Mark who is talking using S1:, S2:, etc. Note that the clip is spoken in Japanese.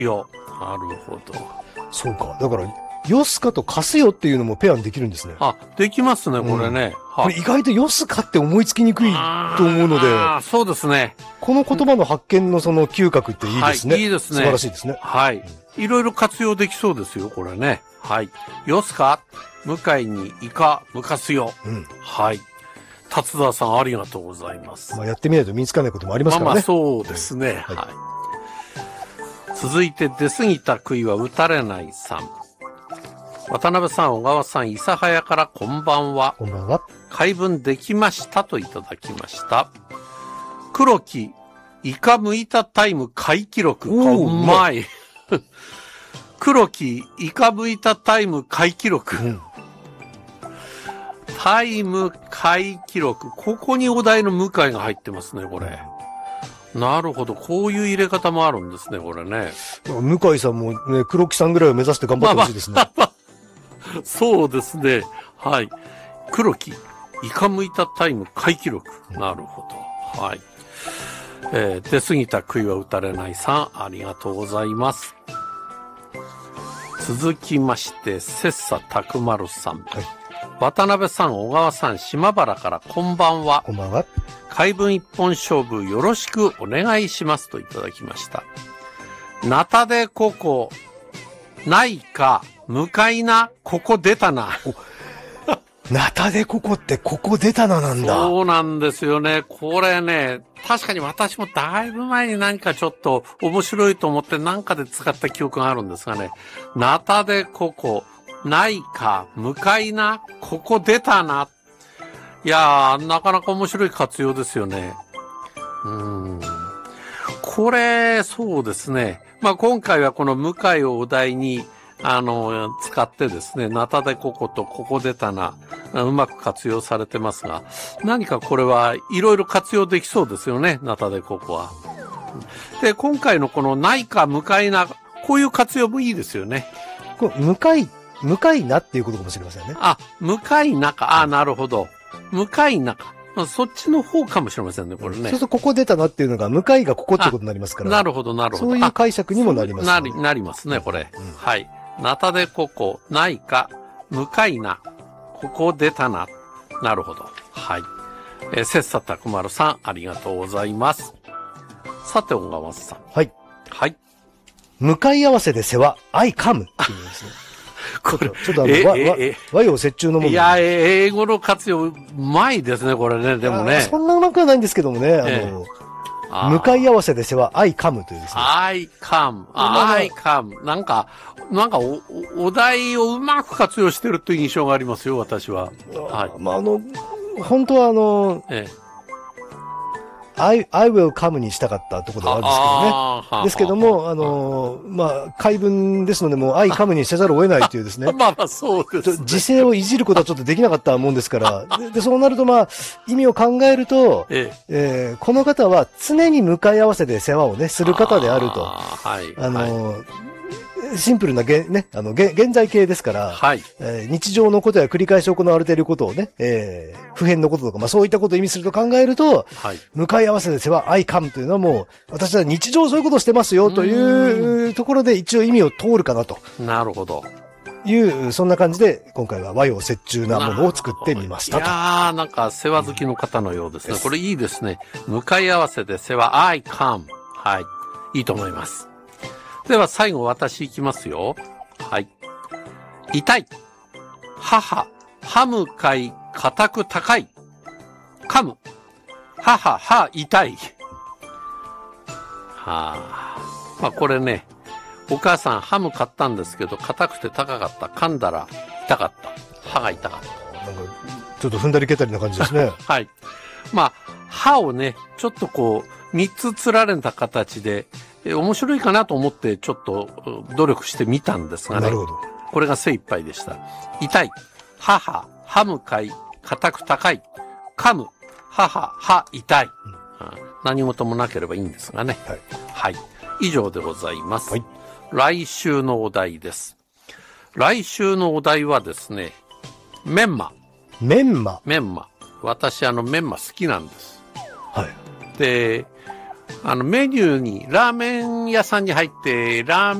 S1: よ。なるほど。
S2: そうか。だから、よすかとかすよっていうのもペアにできるんですね。
S1: あ、できますね、これね。
S2: これ意外とよすかって思いつきにくいと思うので。
S1: そうですね。
S2: この言葉の発見のその嗅覚っていいですね。
S1: いいですね。
S2: 素晴らしいですね。
S1: はい。いろいろ活用できそうですよ、これね。はい。よすか向井にイカ向かすよ。はい。達田さんありがとうございます。
S2: やってみないと身につかないこともありますからね。
S1: そうですね。はい。続いて出過ぎた杭は打たれないさん。渡辺さん、小川さん、諫早からこんばんは。
S2: こんばんは。
S1: 解文できましたといただきました。黒木、イカ剥いたタイム回記録。うまい。黒木、イカ剥いたタイム回記録。タイム回記録。ここにお題の向井が入ってますね、これ。なるほど。こういう入れ方もあるんですね、これね。
S2: 向井さんもね、黒木さんぐらいを目指して頑張ってほしいですね。
S1: そうですね。はい。黒木、イカ剥いたタイム回記録。なるほど。はい。出過ぎた杭は打たれないさん、ありがとうございます。続きまして、切磋琢丸さん。渡辺さん、小川さん、島原からこんばんは。
S2: こんばんは。
S1: 解文一本勝負よろしくお願いしますといただきました。なたでここ、ないか、向かいな、ここ出たな。
S2: なたでここってここ出たななんだ。
S1: そうなんですよね。これね、確かに私もだいぶ前に何かちょっと面白いと思って何かで使った記憶があるんですがね。なたでここ、ないか、向かいな、ここ出たな。いやー、なかなか面白い活用ですよね。これ、そうですね。今回はこの向井をお題に、使ってですね、なたでこことここ出たな、うまく活用されてますが、何かこれはいろいろ活用できそうですよね、なたでここは。で、今回のこのないか向かいな、こういう活用もいいですよね。
S2: 向かいなっていうことかもしれませんね。
S1: 向かいなか。なるほど。向かいなか。そっちの方かもしれませんね、これね。そう
S2: するとここ出たなっていうのが、向かいがここってことになりますから。
S1: なるほど、なるほど。
S2: そういう解釈にもなります
S1: ね。なりますね、これ。はい。なたでここ、ないか、向かいな、ここ出たな。なるほど。はい。切磋琢丸さん、ありがとうございます。さて、小川さん。
S2: はい。
S1: はい。
S2: 向かい合わせで世話、I come っていうですね。
S1: これ、
S2: ちょっと和洋折衷のもの。
S1: いや、英語の活用、うまいですね、これね、でもね。
S2: そんなうまくはないんですけどもね、向かい合わせで世話、I come というですね。
S1: I come. なんか、お題をうまく活用してるという印象がありますよ、私は。はい。
S2: 本当はI will come にしたかったところではあるんですけどね。ですけども、解文ですので、もう I come にせざるを得ないというですね。
S1: そうですね。
S2: 時勢をいじることはちょっとできなかったもんですから。で、そうなると意味を考えると、この方は常に向かい合わせで世話をね、する方であると。シンプルな現在形ですから、日常のことや繰り返し行われていることをね、普遍のこととか、そういったことを意味すると考えると、向かい合わせで世話、I come というのはもう、私は日常そういうことをしてますよというところで一応意味を通るかなと。
S1: なるほど。
S2: そんな感じで、今回は和洋折衷なものを作ってみましたと。
S1: いやー、なんか世話好きの方のようですね。これいいですね。向かい合わせで世話、I come。はい。いいと思います。では最後私行きますよ。はい。痛い。母。歯向かい、硬く高い。噛む。母、歯、痛い。これね、お母さんハム買ったんですけど、硬くて高かった。噛んだら痛かった。歯が痛かった。
S2: なんか、ちょっと踏んだり蹴ったりな感じですね。
S1: はい。歯をね、ちょっと3つつられた形で、面白いかなと思ってちょっと努力してみたんですがね。
S2: なるほど。
S1: これが精一杯でした。痛い。母、歯向かい、硬く高い。噛む。母、歯、痛い。何事もなければいいんですがね。はい。以上でございます。来週のお題です。来週のお題はですね、メンマ。
S2: メンマ。
S1: 私メンマ好きなんです。
S2: はい。
S1: で、 メニューに、ラーメン屋さんに入って、ラーメン